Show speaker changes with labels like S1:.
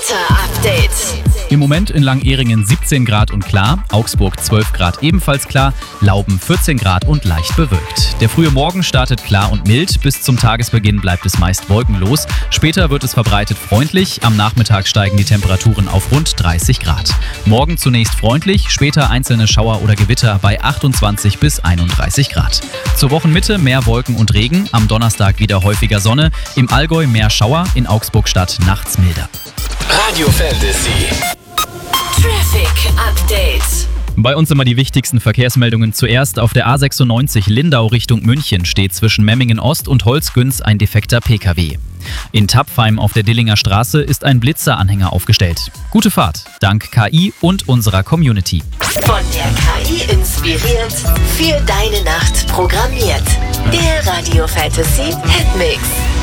S1: Wetter-Update.
S2: Im Moment in Langehringen 17 Grad und klar, Augsburg 12 Grad ebenfalls klar, Lauben 14 Grad und leicht bewölkt. Der frühe Morgen startet klar und mild, bis zum Tagesbeginn bleibt es meist wolkenlos. Später wird es verbreitet freundlich, am Nachmittag steigen die Temperaturen auf rund 30 Grad. Morgen zunächst freundlich, später einzelne Schauer oder Gewitter bei 28 bis 31 Grad. Zur Wochenmitte mehr Wolken und Regen, am Donnerstag wieder häufiger Sonne, im Allgäu mehr Schauer, in Augsburg-Stadt nachts milder.
S3: Radio Fantasy.
S1: Traffic Update.
S2: Bei uns immer die wichtigsten Verkehrsmeldungen zuerst. Auf der A96 Lindau Richtung München steht zwischen Memmingen Ost und Holzgünz ein defekter PKW. In Tapfheim auf der Dillinger Straße ist ein Blitzeranhänger aufgestellt. Gute Fahrt, dank KI und unserer Community.
S1: Von der KI inspiriert, für deine Nacht programmiert. Der Radio Fantasy Hitmix.